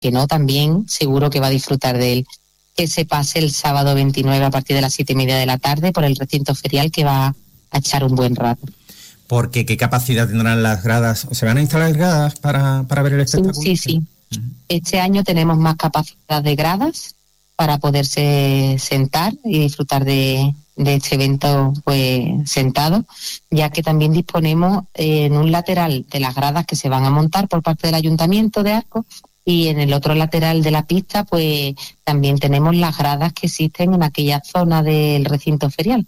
que no, también seguro que va a disfrutar de él. Que se pase el sábado 29 a partir de las 7:30 de la tarde por el recinto ferial, que va a echar un buen rato. Porque ¿qué capacidad tendrán las gradas? ¿Se van a instalar gradas para ver el espectáculo? Sí. Este año tenemos más capacidad de gradas para poderse sentar y disfrutar de este evento pues sentado, ya que también disponemos en un lateral de las gradas que se van a montar por parte del Ayuntamiento de Arcos, y en el otro lateral de la pista pues también tenemos las gradas que existen en aquella zona del recinto ferial.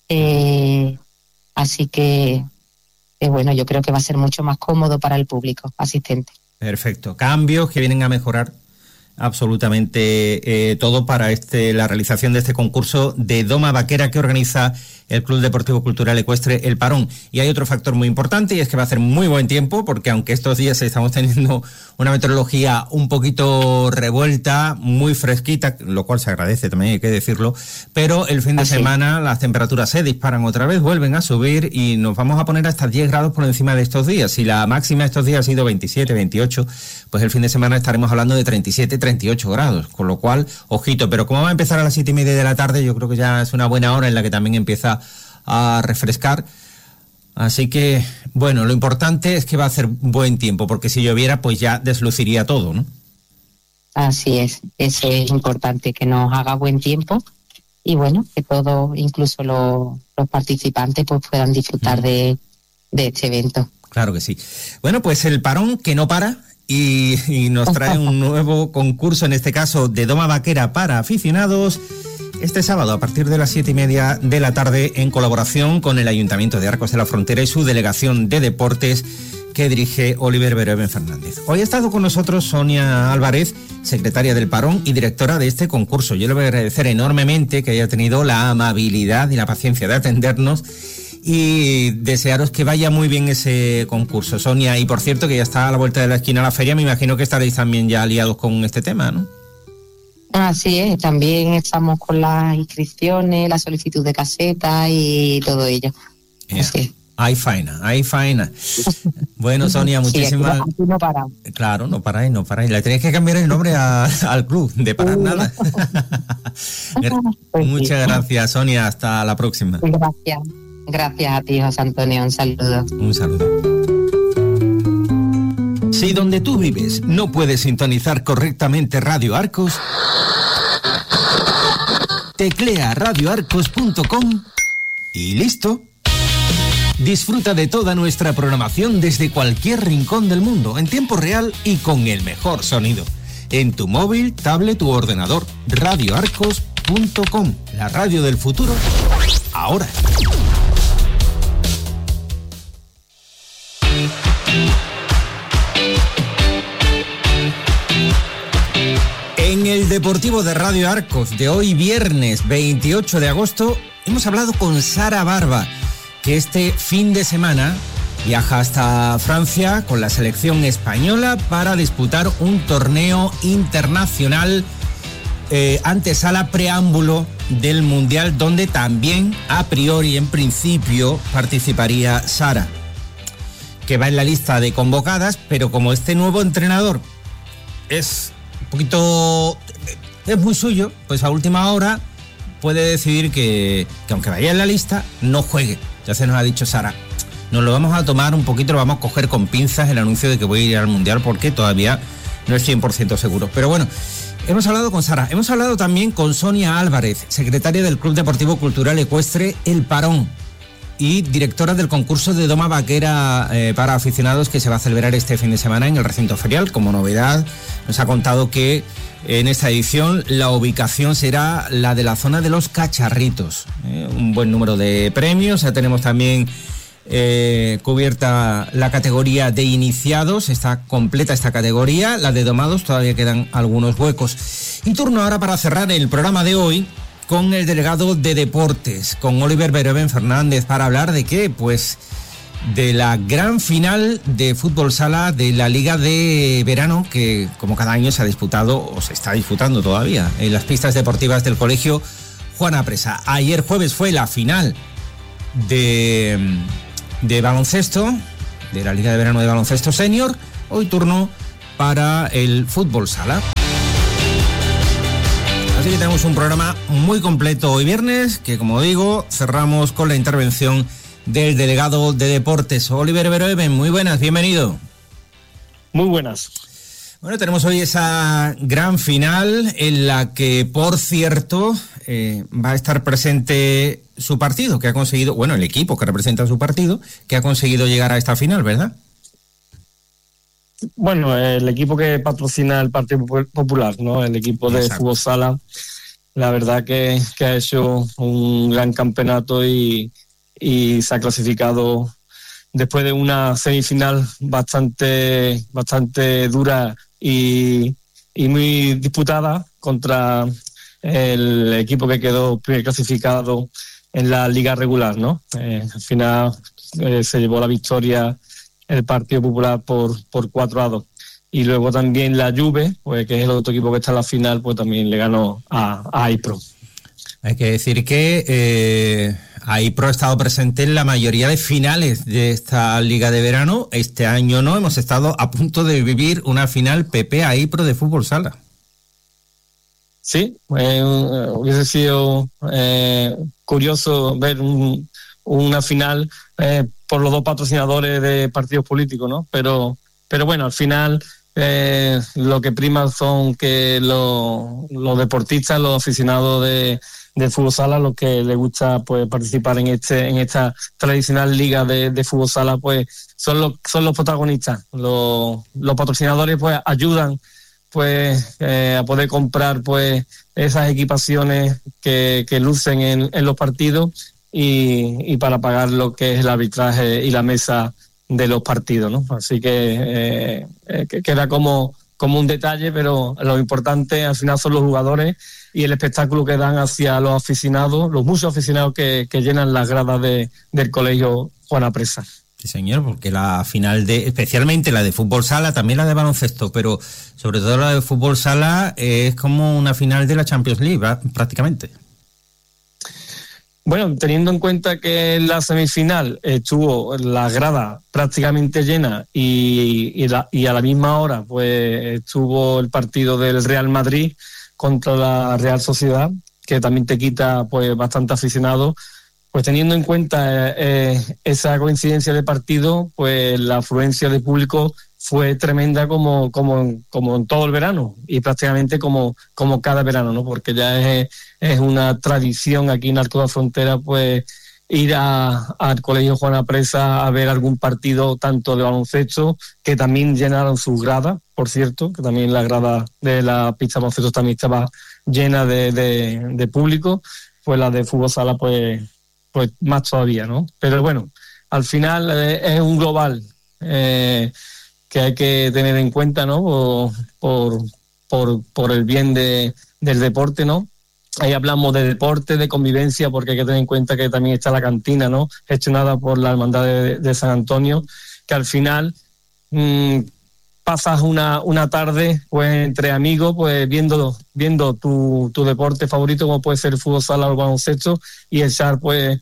Así que bueno, yo creo que va a ser mucho más cómodo para el público asistente. Perfecto. Cambios que vienen a mejorar absolutamente todo para la realización de este concurso de doma vaquera que organiza el Club Deportivo Cultural Ecuestre El Parón. Y hay otro factor muy importante, y es que va a hacer muy buen tiempo, porque aunque estos días estamos teniendo una meteorología un poquito revuelta, muy fresquita, lo cual se agradece también, hay que decirlo, pero el fin de semana las temperaturas se disparan otra vez, vuelven a subir y nos vamos a poner hasta 10 grados por encima de estos días. Si la máxima estos días ha sido 27, 28, pues el fin de semana estaremos hablando de 37, 38 grados, con lo cual, ojito, pero como va a empezar a las 7:30 de la tarde, yo creo que ya es una buena hora en la que también empieza a refrescar. Así que, bueno, lo importante es que va a hacer buen tiempo, porque si lloviera, pues ya desluciría todo, ¿no? Así es, eso es importante, que nos haga buen tiempo y bueno, que todos, incluso los participantes, pues puedan disfrutar de este evento. Claro que sí. Bueno, pues el Parón que no para y nos trae un nuevo concurso, en este caso de doma vaquera para aficionados, este sábado a partir de las 7:30 de la tarde, en colaboración con el Ayuntamiento de Arcos de la Frontera y su Delegación de Deportes, que dirige Oliver Beroven Fernández. Hoy ha estado con nosotros Sonia Álvarez, secretaria del Parón y directora de este concurso. Yo le voy a agradecer enormemente que haya tenido la amabilidad y la paciencia de atendernos y desearos que vaya muy bien ese concurso, Sonia. Y por cierto, que ya está a la vuelta de la esquina la feria, me imagino que estaréis también ya aliados con este tema, ¿no? Así es, también estamos con las inscripciones, la solicitud de caseta y todo ello. Yeah. Hay faena. Bueno, Sonia, muchísimas... Sí, no paramos. Claro, no paráis. Le tenéis que cambiar el nombre al club, de parar nada. Pues muchas gracias, Sonia, hasta la próxima. Gracias a ti, José Antonio, un saludo. Un saludo. Si donde tú vives no puedes sintonizar correctamente Radio Arcos, teclea radioarcos.com y listo. Disfruta de toda nuestra programación desde cualquier rincón del mundo, en tiempo real y con el mejor sonido. En tu móvil, tablet u ordenador, radioarcos.com, la radio del futuro, ahora. En el Deportivo de Radio Arcos de hoy, viernes 28 de agosto, hemos hablado con Sara Barba, que este fin de semana viaja hasta Francia con la selección española para disputar un torneo internacional, antesala, preámbulo del Mundial, donde también, a priori, en principio, participaría Sara, que va en la lista de convocadas, pero como este nuevo entrenador es muy suyo, pues a última hora puede decidir que aunque vaya en la lista, no juegue. Ya se nos ha dicho Sara, nos lo vamos a tomar un poquito, lo vamos a coger con pinzas el anuncio de que voy a ir al Mundial, porque todavía no es 100% seguro. Pero bueno, hemos hablado con Sara, hemos hablado también con Sonia Álvarez, secretaria del Club Deportivo Cultural Ecuestre El Parón y directora del concurso de doma vaquera para aficionados, que se va a celebrar este fin de semana en el recinto ferial. Como novedad, nos ha contado que en esta edición la ubicación será la de la zona de los Cacharritos. Un buen número de premios. Ya tenemos también cubierta la categoría de iniciados, está completa esta categoría. La de domados todavía quedan algunos huecos. Y turno ahora para cerrar el programa de hoy con el delegado de Deportes, con Oliver Beroven Fernández, para hablar de qué, pues de la gran final de fútbol sala de la Liga de Verano, que como cada año se ha disputado, o se está disputando todavía, en las pistas deportivas del Colegio Juan Apresa. Ayer jueves fue la final de baloncesto, de la Liga de Verano de Baloncesto Senior. Hoy turno para el fútbol sala. Así que tenemos un programa muy completo hoy viernes, que como digo, cerramos con la intervención del delegado de Deportes, Oliver Verhoeven. Muy buenas, bienvenido. Muy buenas. Bueno, tenemos hoy esa gran final en la que, por cierto, va a estar presente su partido, que ha conseguido, bueno, el equipo que representa su partido, que ha conseguido llegar a esta final, ¿verdad? Bueno, el equipo que patrocina el Partido Popular, ¿no? El equipo de fútbol sala, la verdad que ha hecho un gran campeonato y se ha clasificado después de una semifinal bastante dura y muy disputada contra el equipo que quedó primer clasificado en la liga regular, ¿no? Al final se llevó la victoria el Partido Popular por 4-2. Y luego también la Juve, pues, que es el otro equipo que está en la final, pues también le ganó a AIPRO. Hay que decir que AIPRO ha estado presente en la mayoría de finales de esta liga de verano. Este año no, hemos estado a punto de vivir una final PP-AIPRO de fútbol sala. Sí, hubiese sido curioso ver una final por los dos patrocinadores de partidos políticos, ¿no? Pero bueno, al final lo que prima son que los deportistas, los aficionados de fútbol sala, los que les gusta pues participar en esta tradicional liga de fútbol sala, pues son los protagonistas. Los patrocinadores pues ayudan pues a poder comprar pues esas equipaciones que lucen en los partidos y para pagar lo que es el arbitraje y la mesa de los partidos, ¿no? Así que queda como un detalle, pero lo importante al final son los jugadores y el espectáculo que dan hacia los aficionados, los muchos aficionados que llenan las gradas del colegio Juan Apresa. Sí, señor, porque la final especialmente la de fútbol sala, también la de baloncesto, pero sobre todo la de fútbol sala es como una final de la Champions League, prácticamente. Bueno, teniendo en cuenta que en la semifinal estuvo la grada prácticamente llena y a la misma hora pues estuvo el partido del Real Madrid contra la Real Sociedad, que también te quita pues bastante aficionado, pues teniendo en cuenta esa coincidencia de partido, pues la afluencia de público fue tremenda como en todo el verano y prácticamente como cada verano, ¿no? Porque ya es una tradición aquí en Arco de la Frontera pues ir al Colegio Juan Apresa a ver algún partido tanto de baloncesto, que también llenaron sus gradas, por cierto, que también la grada de la pista de baloncesto también estaba llena de público, pues la de fútbol sala pues más todavía, ¿no? Pero bueno, al final es un global que hay que tener en cuenta, ¿no? Por el bien del deporte, ¿no? Ahí hablamos de deporte, de convivencia, porque hay que tener en cuenta que también está la cantina, ¿no? Gestionada por la Hermandad de San Antonio, que al final pasas una tarde pues entre amigos, pues viendo tu deporte favorito, como puede ser el fútbol sala o el baloncesto, y echar pues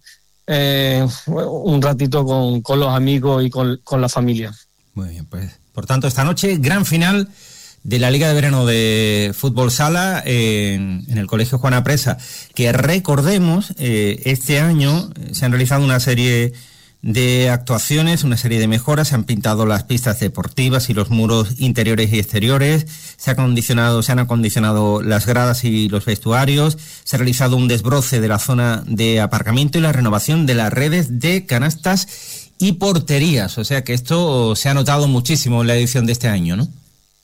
un ratito con los amigos y con la familia. Muy bien, pues por tanto esta noche gran final de la Liga de Verano de Fútbol Sala en el Colegio Juan Apresa, que recordemos, este año se han realizado una serie de actuaciones, una serie de mejoras, se han pintado las pistas deportivas y los muros interiores y exteriores, se han acondicionado las gradas y los vestuarios, se ha realizado un desbroce de la zona de aparcamiento y la renovación de las redes de canastas y porterías, o sea que esto se ha notado muchísimo en la edición de este año, ¿no?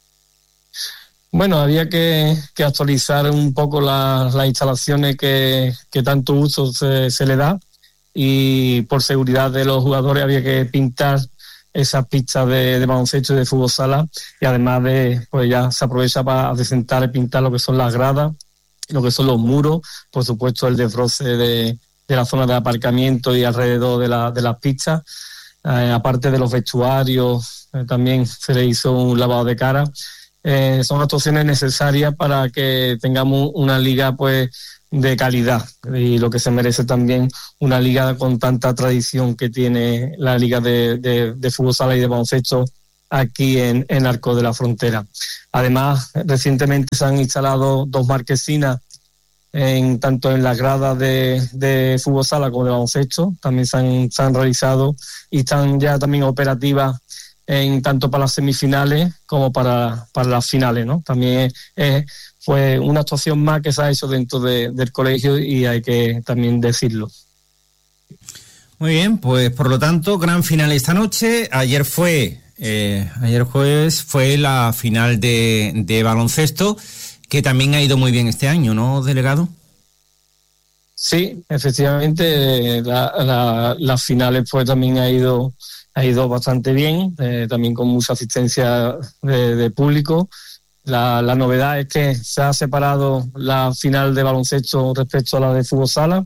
Bueno, había que actualizar un poco las instalaciones que tanto uso se le da, y por seguridad de los jugadores había que pintar esas pistas de baloncesto y de fútbol sala, y además pues ya se aprovecha para desentar y pintar lo que son las gradas, lo que son los muros, por supuesto el desbroce de la zona de aparcamiento y alrededor de las pistas, aparte de los vestuarios, también se le hizo un lavado de cara. Son actuaciones necesarias para que tengamos una liga pues de calidad, y lo que se merece también una liga con tanta tradición que tiene la liga de fútbol sala y de baloncesto aquí en Arcos de la Frontera. Además, recientemente se han instalado 2 marquesinas tanto en las gradas de fútbol sala como de baloncesto. También se han realizado y están ya también operativas tanto para las semifinales como para las finales, ¿no? También fue una actuación más que se ha hecho dentro del colegio y hay que también decirlo. Muy bien, pues por lo tanto, gran final esta noche. Ayer jueves fue la final de baloncesto, que también ha ido muy bien este año, ¿no, delegado? Sí, efectivamente, las finales pues también ha ido bastante bien, también con mucha asistencia de público. La novedad es que se ha separado la final de baloncesto respecto a la de fútbol sala.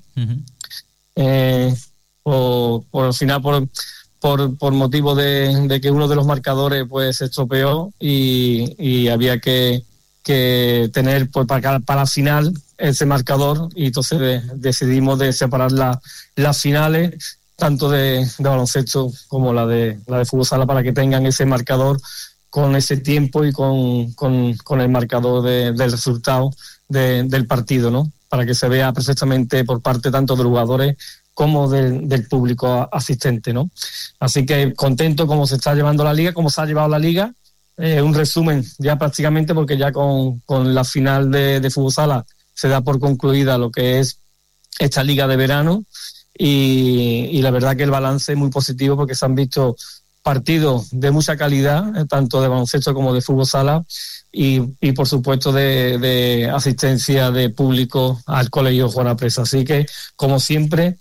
Por al final, por motivo de que uno de los marcadores pues se estropeó y había que tener pues para la final ese marcador, y entonces decidimos de separar las finales tanto de baloncesto como la de fútbol sala, para que tengan ese marcador con ese tiempo y con el marcador del resultado del partido, ¿no? Para que se vea perfectamente por parte tanto de los jugadores como del público asistente, ¿no? Así que contento cómo se está llevando la liga, cómo se ha llevado la liga. Un resumen ya prácticamente, porque ya con la final de fútbol sala se da por concluida lo que es esta liga de verano, y la verdad que el balance es muy positivo, porque se han visto partidos de mucha calidad, tanto de baloncesto como de fútbol sala, y por supuesto de asistencia de público al colegio Juan Apresa. Así que, como siempre,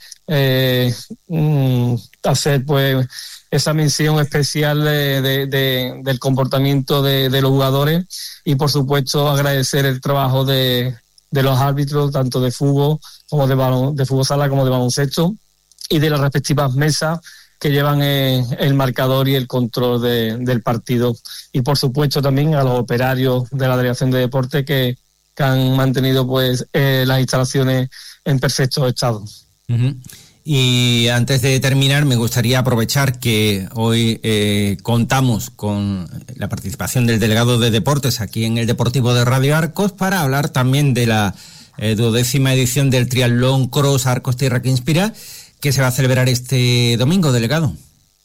hacer pues esa mención especial del comportamiento de los jugadores, y por supuesto agradecer el trabajo de los árbitros, tanto de fútbol como de fútbol sala como de baloncesto, y de las respectivas mesas que llevan el marcador y el control del partido, y por supuesto también a los operarios de la Delegación de Deporte que han mantenido pues las instalaciones en perfecto estado. Uh-huh. Y antes de terminar, me gustaría aprovechar que hoy contamos con la participación del delegado de Deportes aquí en el Deportivo de Radio Arcos, para hablar también de la 12ª edición del Triatlón Cross Arcos Tierra que Inspira, que se va a celebrar este domingo, delegado.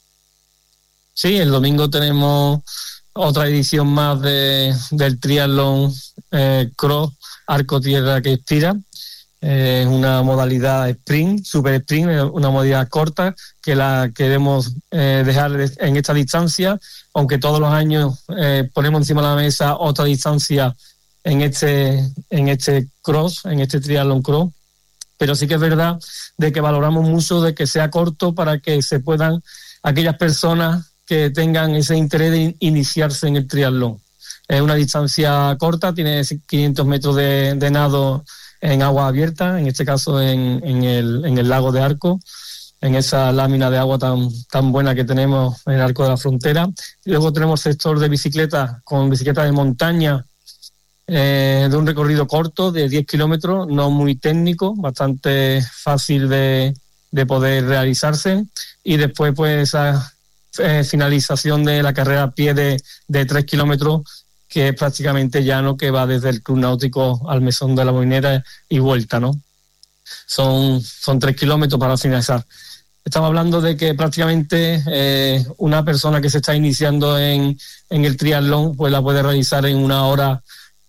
Sí, el domingo tenemos otra edición más del Triatlón Cross Arcos Tierra que Inspira. Es una modalidad sprint, super sprint, una modalidad corta que la queremos dejar en esta distancia, aunque todos los años ponemos encima de la mesa otra distancia en este cross, en este triatlón cross. Pero sí que es verdad de que valoramos mucho de que sea corto, para que se puedan, aquellas personas que tengan ese interés de iniciarse en el triatlón. Es una distancia corta, tiene 500 metros de nado en agua abierta, en este caso en el lago de Arcos, en esa lámina de agua tan buena que tenemos en el Arco de la Frontera. Y luego tenemos sector de bicicleta, con bicicleta de montaña, de un recorrido corto de 10 kilómetros, no muy técnico, bastante fácil de poder realizarse. Y después pues esa finalización de la carrera a pie de 3 kilómetros, que es prácticamente llano, que va desde el Club Náutico al Mesón de la Molinera y vuelta, ¿no? Son 3 kilómetros para finalizar. Estamos hablando de que prácticamente una persona que se está iniciando en el triatlón pues la puede realizar en una hora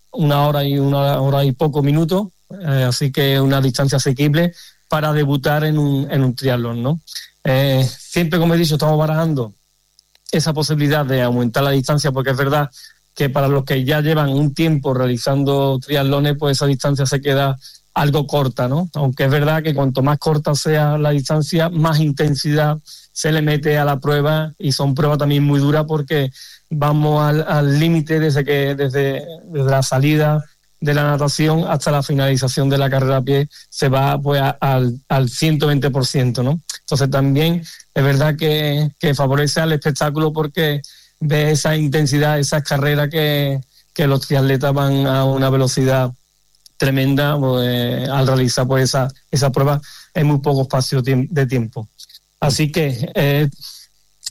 y pocos minutos, así que una distancia asequible para debutar en un triatlón, ¿no? Siempre, como he dicho, estamos barajando esa posibilidad de aumentar la distancia, porque es verdad que para los que ya llevan un tiempo realizando triatlones, pues esa distancia se queda algo corta, ¿no? Aunque es verdad que cuanto más corta sea la distancia, más intensidad se le mete a la prueba, y son pruebas también muy duras, porque vamos al límite desde la salida de la natación hasta la finalización de la carrera a pie, se va pues al 120%, ¿no? Entonces también es verdad que favorece al espectáculo, porque ve esa intensidad, esas carreras que los triatletas van a una velocidad tremenda pues, al realizar pues esa prueba en muy poco espacio de tiempo. Así que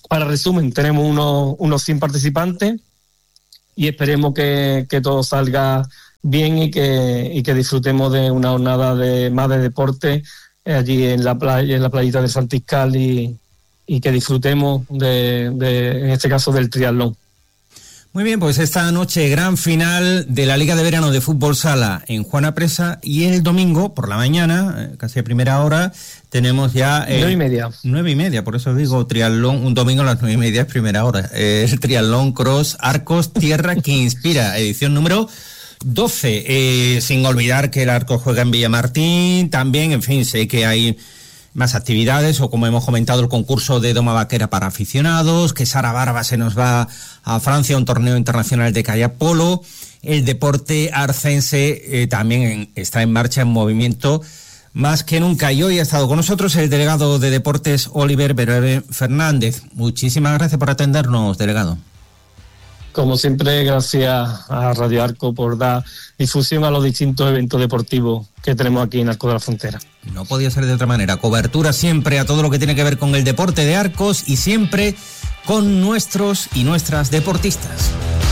para resumen, tenemos unos 100 participantes y esperemos que todo salga bien y que disfrutemos de una jornada más de deporte allí en la playita de Santiscal y que disfrutemos en este caso del triatlón. Muy bien, pues esta noche gran final de la Liga de Verano de Fútbol Sala en Juana Presa, y el domingo por la mañana, casi a primera hora, tenemos ya 9:30. 9:30, por eso digo triatlón, un domingo a las 9:30 es primera hora. El triatlón cross Arcos Tierra que Inspira, edición número 12, sin olvidar que el Arcos juega en Villamartín, también, en fin, sé que hay más actividades, o como hemos comentado, el concurso de doma vaquera para aficionados, que Sara Barba se nos va a Francia a un torneo internacional de kayak polo, el deporte arcense también está en marcha, en movimiento, más que nunca, y hoy ha estado con nosotros el delegado de Deportes, Oliver Berebe Fernández. Muchísimas gracias por atendernos, delegado. Como siempre, gracias a Radio Arco por dar difusión a los distintos eventos deportivos que tenemos aquí en Arcos de la Frontera. No podía ser de otra manera. Cobertura siempre a todo lo que tiene que ver con el deporte de Arcos y siempre con nuestros y nuestras deportistas.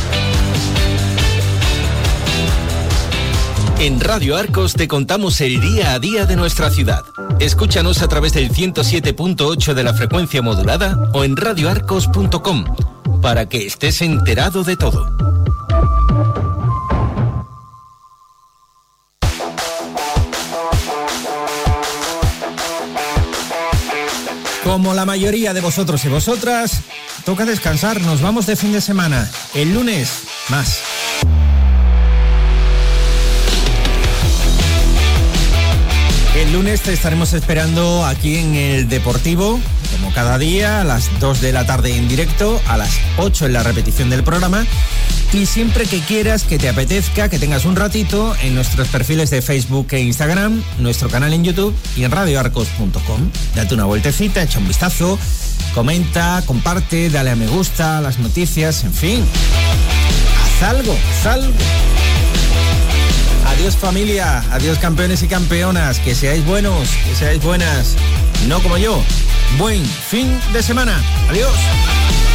En Radio Arcos te contamos el día a día de nuestra ciudad. Escúchanos a través del 107.8 de la frecuencia modulada o en radioarcos.com para que estés enterado de todo. Como la mayoría de vosotros y vosotras, toca descansar, nos vamos de fin de semana. El lunes, más. El lunes te estaremos esperando aquí en el Deportivo, como cada día, a las 2 de la tarde en directo, a las 8 en la repetición del programa. Y siempre que quieras, que te apetezca, que tengas un ratito en nuestros perfiles de Facebook e Instagram, nuestro canal en YouTube y en radioarcos.com. Date una vueltecita, echa un vistazo, comenta, comparte, dale a me gusta, a las noticias, en fin. Haz algo. Adiós familia, adiós campeones y campeonas, que seáis buenos, que seáis buenas, no como yo. Buen fin de semana, adiós.